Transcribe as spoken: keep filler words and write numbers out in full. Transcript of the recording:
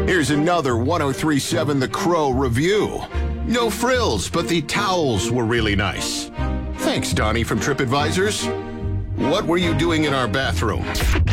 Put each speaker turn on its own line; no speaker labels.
Here's another one oh three point seven The Crow review. No frills, but the towels were really nice. Thanks, Donnie from TripAdvisors. What were you doing in our bathroom?